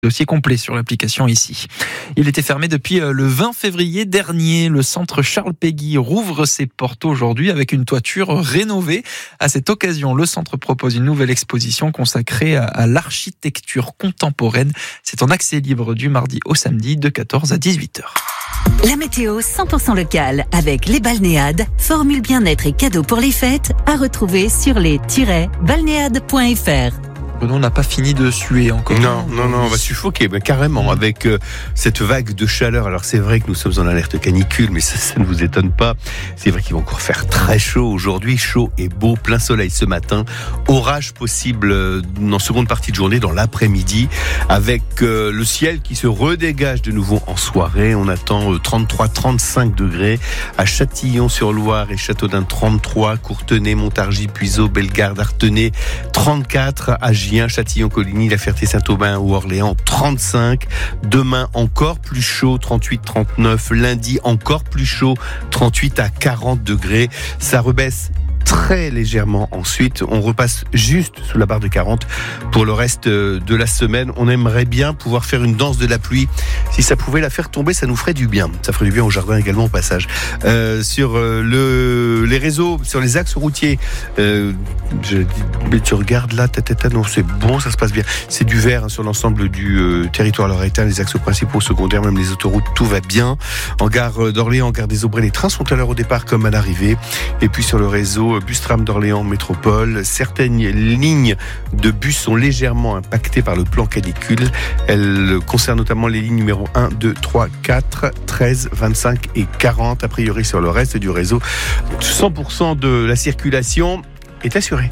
Dossier complet sur l'application ici. Il était fermé depuis le 20 février dernier. Le centre Charles Péguy rouvre ses portes aujourd'hui avec une toiture rénovée. À cette occasion, le centre propose une nouvelle exposition consacrée à l'architecture contemporaine. C'est en accès libre du mardi au samedi de 14 à 18h. La météo 100% locale avec les balnéades, formule bien-être et cadeaux pour les fêtes à retrouver sur les-balnéades.fr. On n'a pas fini de suer encore. Non, on va suffoquer, carrément, avec cette vague de chaleur. Alors c'est vrai que nous sommes en alerte canicule, mais ça ne vous étonne pas. C'est vrai qu'il va encore faire très chaud aujourd'hui, chaud et beau, plein soleil ce matin. Orage possible en seconde partie de journée, dans l'après-midi, avec le ciel qui se redégage de nouveau en soirée. On attend 33-35 degrés à Châtillon-sur-Loire et Châteaudun 33, Courtenay, Montargis, Puiseaux, Bellegarde, Artenay 34, à Châtillon-Coligny, La Ferté-Saint-Aubin ou Orléans 35. Demain encore plus chaud, 38-39. Lundi encore plus chaud, 38 à 40 degrés. Ça rebaisse très légèrement ensuite. On repasse juste sous la barre de 40 pour le reste de la semaine. On aimerait bien pouvoir faire une danse de la pluie. Si ça pouvait la faire tomber, ça nous ferait du bien. Ça ferait du bien au jardin également au passage. Sur les réseaux, sur les axes routiers, mais tu regardes là, non, c'est bon, ça se passe bien. C'est du vert sur l'ensemble du territoire lorrain, les axes principaux, secondaires, même les autoroutes, tout va bien. En gare d'Orléans, en gare des Aubrais, les trains sont à l'heure au départ comme à l'arrivée. Et puis sur le réseau Bus-Tram d'Orléans Métropole, certaines lignes de bus sont légèrement impactées par le plan canicule. Elles concernent notamment les lignes numéro 1, 2, 3, 4, 13, 25 et 40. A priori sur le reste du réseau, 100% de la circulation est assurée.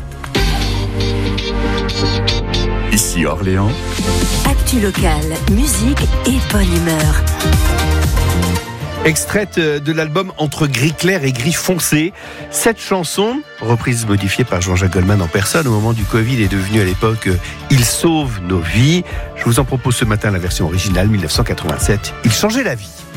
Ici Orléans. Actu locale, musique et bonne humeur. Extraite de l'album Entre gris clair et gris foncé. Cette chanson, reprise modifiée par Jean-Jacques Goldman en personne au moment du Covid, est devenue à l'époque Il sauve nos vies. Je vous en propose ce matin la version originale 1987. Il changeait la vie.